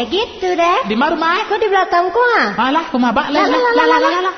gitu deh. Di mana rumah? Kok di belakangku ah? Alah, rumah Bak lah.